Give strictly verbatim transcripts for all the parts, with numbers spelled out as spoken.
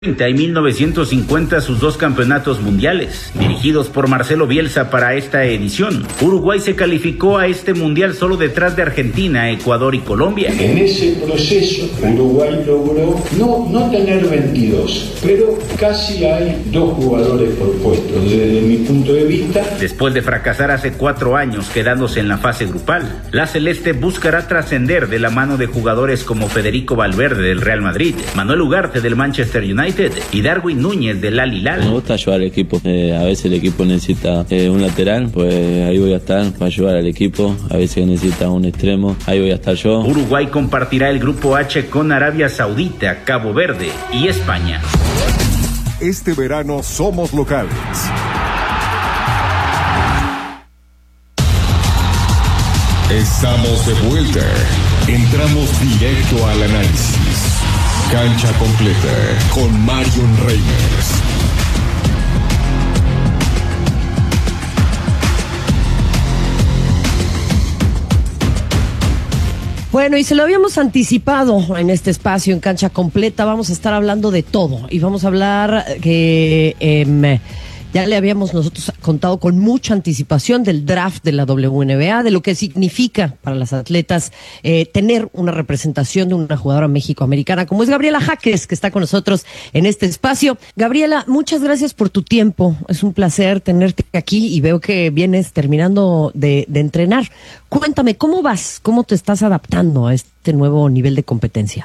y mil novecientos cincuenta sus dos campeonatos mundiales, dirigidos por Marcelo Bielsa para esta edición. Uruguay se calificó a este mundial solo detrás de Argentina, Ecuador y Colombia. En ese proceso, Uruguay logró no, no tener veintidós, pero casi hay dos jugadores por puesto, desde mi punto de vista. Después de fracasar hace cuatro años quedándose en la fase grupal, la Celeste buscará trascender de la mano de jugadores como Federico Valverde del Real Madrid, Manuel Ugarte del Manchester United y Darwin Núñez del Al Hilal. Me gusta ayudar al equipo. Eh, a veces el equipo necesita eh, un lateral, pues ahí voy a estar para ayudar al equipo. A veces necesita un extremo, ahí voy a estar yo. Uruguay compartirá el grupo H con Arabia Saudita, Cabo Verde y España. Este verano somos locales. Estamos de vuelta. Entramos directo al análisis. Cancha completa con Marion Reimers. Bueno, y se lo habíamos anticipado en este espacio en Cancha Completa. Vamos a estar hablando de todo y vamos a hablar que eh, ya le habíamos nosotros contado con mucha anticipación del draft de la W N B A, de lo que significa para las atletas eh, tener una representación de una jugadora mexicoamericana como es Gabriela Jaques, que está con nosotros en este espacio. Gabriela, muchas gracias por tu tiempo. Es un placer tenerte aquí y veo que vienes terminando de, de entrenar. Cuéntame, ¿cómo vas? ¿Cómo te estás adaptando a este nuevo nivel de competencia?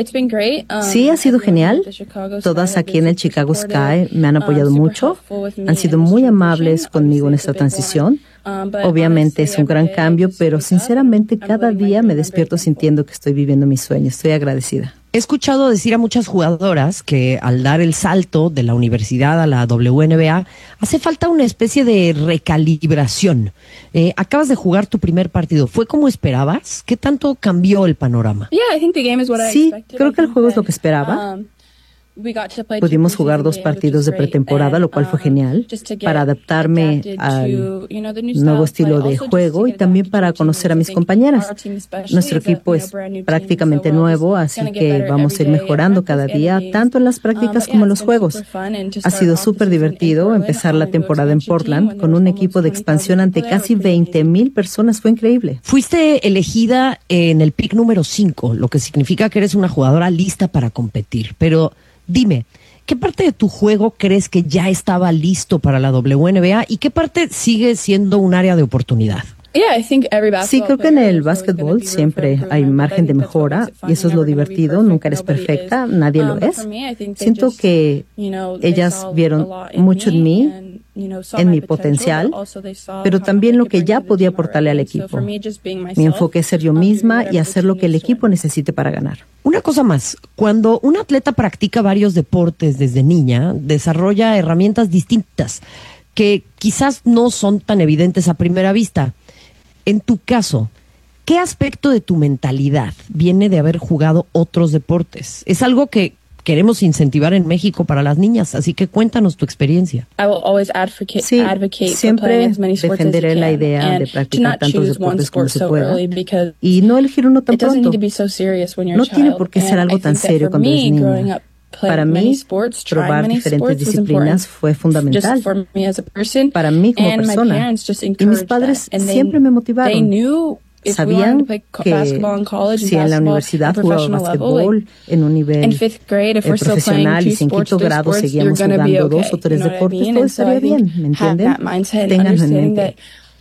Sí, ha sido genial. Todas aquí en el Chicago Sky me han apoyado mucho. Han sido muy amables conmigo en esta transición. Obviamente es un gran cambio, pero sinceramente cada día me despierto sintiendo que estoy viviendo mi sueño. Estoy agradecida. He escuchado decir a muchas jugadoras que al dar el salto de la universidad a la W N B A hace falta una especie de recalibración. Eh, acabas de jugar tu primer partido. ¿Fue como esperabas? ¿Qué tanto cambió el panorama? Sí, creo que el juego es lo que esperaba. Pudimos jugar dos partidos de pretemporada, lo cual fue genial, para adaptarme al nuevo estilo de juego y también para conocer a mis compañeras. Nuestro equipo es prácticamente nuevo, así que vamos a ir mejorando cada día, tanto en las prácticas como en los juegos. Ha sido súper divertido empezar la temporada en Portland con un equipo de expansión ante casi veinte mil personas. Fue increíble. Fuiste elegida en el pick número cinco, lo que significa que eres una jugadora lista para competir, pero dime, ¿qué parte de tu juego crees que ya estaba listo para la W N B A y qué parte sigue siendo un área de oportunidad? Sí, creo que en el básquetbol siempre hay margen de mejora y eso es lo divertido. Nunca eres perfecta, nadie lo es. Siento que ellas vieron mucho en mí, en mi potencial, pero también lo que ya podía aportarle al equipo. Mi enfoque es ser yo misma y hacer lo que el equipo necesite para ganar. Una cosa más, cuando un atleta practica varios deportes desde niña, desarrolla herramientas distintas que quizás no son tan evidentes a primera vista. En tu caso, ¿qué aspecto de tu mentalidad viene de haber jugado otros deportes? Es algo que queremos incentivar en México para las niñas, así que cuéntanos tu experiencia. Sí, siempre defenderé la idea de practicar tantos deportes como se pueda y no elegir uno tan pronto. No tiene por qué ser algo tan serio cuando eres niña. Para mí, probar diferentes disciplinas fue fundamental. Para mí como persona. Y mis padres siempre me motivaron. Sabían que si en la universidad jugaba básquetbol en un nivel eh, profesional y si en quinto grado seguíamos jugando dos o tres deportes, todo estaría bien, ¿me entienden? Ténganlo en mente.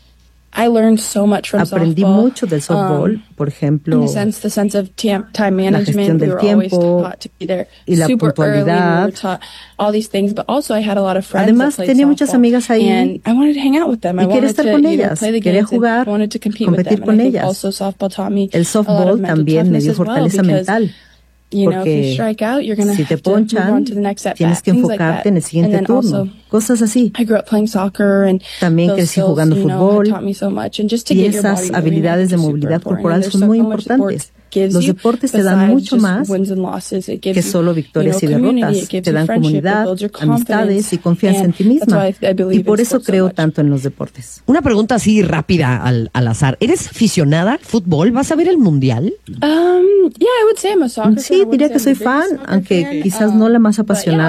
Aprendí mucho del softball, por ejemplo, la gestión del tiempo y la puntualidad. Además, tenía muchas amigas ahí y quería estar con ellas, quería jugar, competir con ellas. El softball también me dio fortaleza mental. Porque si te ponchan, tienes que enfocarte en el siguiente turno. Cosas así. También crecí jugando fútbol y esas habilidades de movilidad corporal son muy importantes. Los deportes te dan mucho más que solo victorias y derrotas. Te dan comunidad, amistades y confianza en ti misma. Y por eso creo tanto en los deportes. Una pregunta así rápida al, al azar. ¿Eres aficionada al fútbol? ¿Vas a ver el mundial? Sí, diría que soy fan, aunque quizás no la más apasionada.